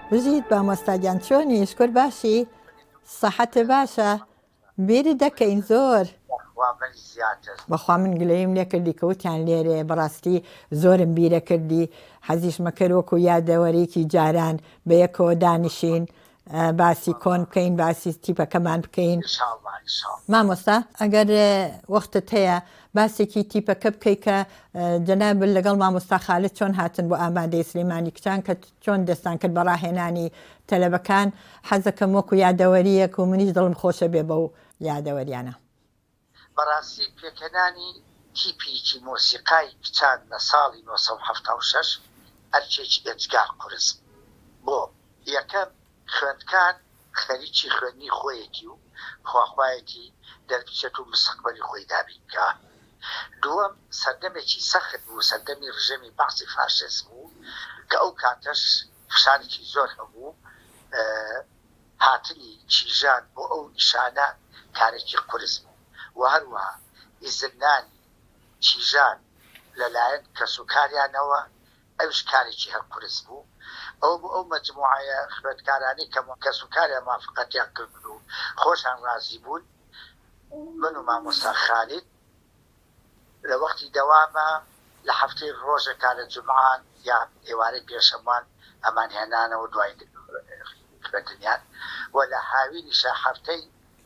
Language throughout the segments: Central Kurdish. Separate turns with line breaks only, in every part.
بژیت بامۆستاگیان چۆنی شکر باشی سەحەتە باشە بیری دەکەین زۆر بەخوا من گلەیم لێ کردی کەوتیان لێرێ بەڕاستی زۆرم بیرە کردی حەزیشمە کرد وەکو یادەوەرێکی جاران بە یەکەوە دانیشین باسی کۆن بکەین باسی تیپەکەمان بکەین مامۆستا ئەگەر وەختت هەیە باسێکی تیپەکە بکەی کە جەناب لەگەڵ مامۆستا خالد چۆن هاتن بۆ ئامادەی سلێمانی کچان کە چۆن دەستان کرد بەڕاهێنانی تەلەبەکان حەزەکەم وەکو یادەوەریەک و منیش دڵم خۆشە بێ بەو یادەوەریانە
بەڕاستی پێکەنانی تیپێکی مۆسیقای کچان لە ساڵی 1976 ئەرچێکی ئەجگار قورس بۆ یەکەم خوێندکان خەریکی خوێندنی خۆیەتی و خواخوایەتی دەربچێت و مستەقبەلی خۆی دابینکە دووەم سەردەمێکی سەخت بوو سەردەمی ڕژەمی بەعسی فاشیسم بوو کە ئەو کاتەش فشارێکی زۆر هەبوو هاتنی چیژان بۆ ئەو نیشانە کارێکی قورس بوو و هەروەها ئیزنانی چیژان لەلایەن کەسوکاریانەوە ئەوش کارێکی هەر قورس بوو ئەو بۆ ئەو مەجموعەیە خوێندکارانەی کە کەسوکاریان موافقەتیان کرد و خۆشان ڕازی بوون من و مامۆستا خالد لە وەختی دەوامە لە هەفتەی ڕۆژێکا لە جومعان یا ئێوارەی پێشەمان ئەمان هێنانەوە دوای خوێندنیان و لە هاوینیشە هەفتەی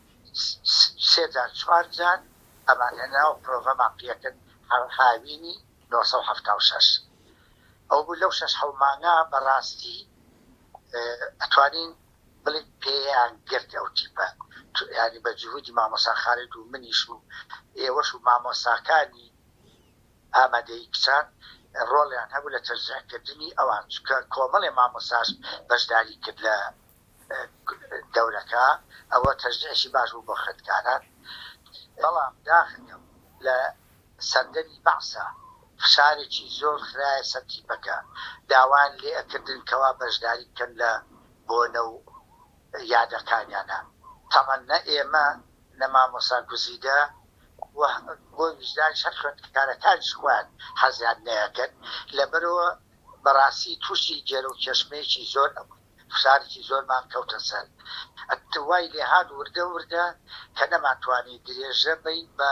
3-4 جار ئەمان هێناوە پرۆڤەمان پێکرد هاوینی 1976 ئەو بوو لەو 6 مانگە بەڕاستی ئەتوانین بڵێ پێیان گرت ئەو تیپە ینی بە جهودی مامۆستا خالد و منیش و ئێوەش و مامۆستاکانی ئامادەی کچان ڕۆڵیان هەبوو لە تەرجیحکردنی ئەوان چکە کۆمەڵێ مامۆستاش بەشداری کرد لە دەورەکە ئەوە تەرجیحی باش بوو بۆ خوێندکاران بەڵام داخەکەم لە سەردەمی بەعسا فشارێکی زۆر خرایە سەر تیپەکە داوان لێ ئەکردن کەوا بەشداری بکەن لە بۆنە و یادەکانیانە تەمەنە ئێمە لە مامۆستا گوزیدە بۆ ویژدانی شەر خوێندکارەکانیش خوێن حەزیان نەیەکرد لەبەرەوە بەڕاستی تووشی جێرە و کێشمەیەکی زۆر فشارێکی زۆرمان کەوتە سەر ئەتوای لێهات وردە کە نەماتوانی درێژە بین بە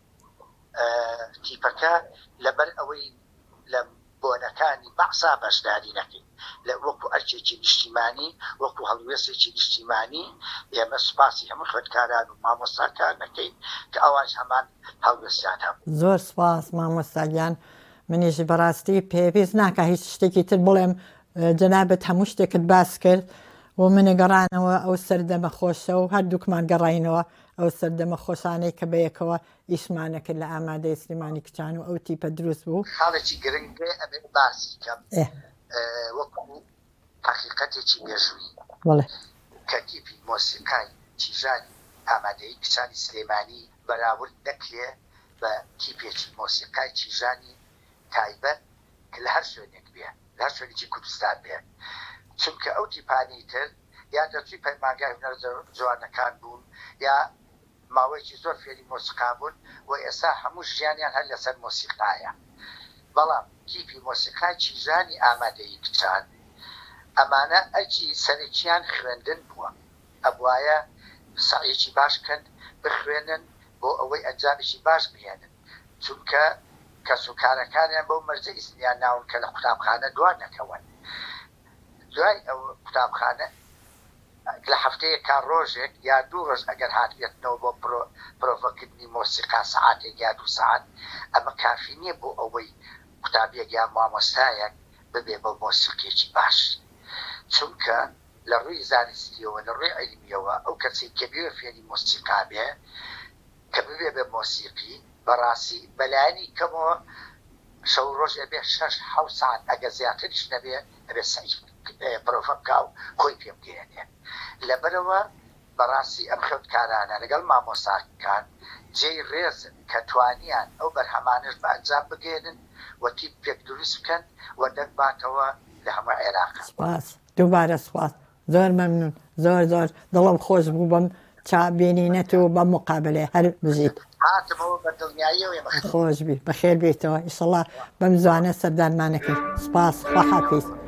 تیپەکە لەبەر ئەوەی لە بۆنەکانی بەعسا بەشداری نەکەین لە وەکو ئەرچێکی نیشتیمانی وەکو هەڵوێستێکی نیشتیمانی ئێمە سوپاسی هەموو خوێندکاران و مامۆستاکان نەکەین کە ئەوان هەمان هەڵوێستیان هەبوو
زۆر سوپاس مامۆستاگیان منیش بەڕاستی پێویست ناکە هیچ شتێکی تر بڵێم جەنابەت هەموو شتێکت باس کرد و منە گەڕانەوە ئەو سەردەمە خۆشە و هەردووکمان گەڕاینەوە ئەو سەردەمە خۆشانەی کە بەیەکەوە ئیشمانەکرد لە ئامادەی سلێمانی کچان و ئەو تیپە دروست بوو
خاڵێکی گرنگێ ئەبێ باسی کەم وەکو حقیقەتێکی مێژووی کە تیپی مۆسیقای چیژانی ئامادەی کچانی سلێمانی بەراورد نەکرێ بە تیپێکی مۆسیقای چیژانی تایبەت کە لە هەر شوێنێک بێ لە هەر شوێنێکی کوردستان بێ چونکە ئەو تیپانی تر یا دەچوی پەیمانگای هونەر جوانەکان بوون یا ماوەیەکی زۆر فێری مۆسیقا بوون و ئێستا هەموو ژیانیان هەر لەسەر مۆسیقایە بەڵام تیپی مۆسیقای چیژانی ئامادەی کچان ئەمانە ئەرکی سەرەکیان خوێندن بووە ئەبوایە سعیەکی باش بکەن بخوێنن بۆ ئەوەی ئەنجامێکی باش بهێنن چونکە کەسوکارەکانیان بەو مەرجە ئیسنیان ناون کە لە قوتابخانە دوان نەکەون دوای ئەو قوتابخانە لە هەفتەیە کا ڕۆژێک یا 2 ڕۆژ ئەگەر هاتبێتنەوە بۆ پرۆڤەکردنی مۆسیقا سەعاتێک یا 2 سەعات ئەمە کافی نییە بۆ ئەوەی قوتابیەک یا مامۆستایەک ببێ بە مۆسیقیەکی باش چونکە لە ڕووی زانستیەوە لە ڕووی عیلمیەوە ئەو کەسێک کە بێ فێری مۆسیقا بێ کە ببێ بە مۆسیقی بەڕاستی بەلایانی کەمەوە شەو ڕۆژ ئەبێ 6-7 ساعت ئەگە زیاتریش نەبێ ئەبێ پرۆڤەکا و خۆی پێ بگەێنێ لەبەرەوە بەڕاستی ئەم خوێندکارانە لەگەڵ مامۆستاکان جێی ڕێزن کە توانیان ئەو بەرهەمانش بە ئەنجام بگێنن و تیپ پێک دروست بکەن و دەکباتەوە لە هەموو عێراق.
سپاس دووبارە سپاس زۆر مەمنون زۆر دڵم خۆش بوو بەم چابێنینەت و بەم مقابلێ هەر بژیت
هاتمەوە بە دڵنیاییەوە
خۆش بی بەخێر بێتەوە ئیشەڵڵا بەم زوانە سەردانمانەکەی سپاس خواحافیز